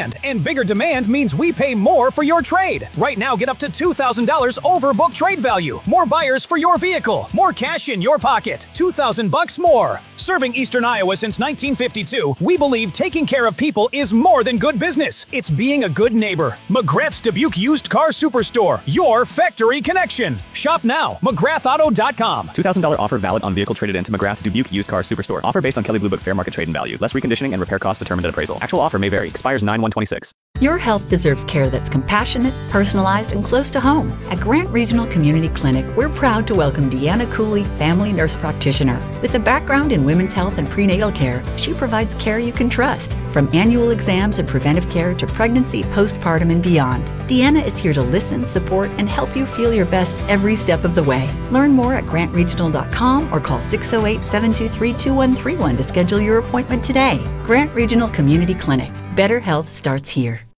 demand, and bigger demand means we pay more for your trade. Right now, get up to $2,000 over book trade value. More buyers for your vehicle. More cash in your pocket. $2,000 more. Serving Eastern Iowa since 1952, we believe taking care of people is more than good business. It's being a good neighbor. McGrath's Dubuque Used Car Superstore. Your factory connection. Shop now. McGrathAuto.com. $2,000 offer valid on vehicle traded into McGrath's Dubuque Used Car Superstore. Offer based on Kelley Blue Book fair market trade and value. Less reconditioning and repair costs determined at appraisal. Actual offer may vary. Expires 9/1/26. Your health deserves care that's compassionate, personalized, and close to home. At Grant Regional Community Clinic, we're proud to welcome Deanna Cooley, family nurse practitioner. With a background in women's health and prenatal care, she provides care you can trust, from annual exams and preventive care to pregnancy, postpartum, and beyond. Deanna is here to listen, support, and help you feel your best every step of the way. Learn more at grantregional.com or call 608-723-2131 to schedule your appointment today. Grant Regional Community Clinic. Better health starts here.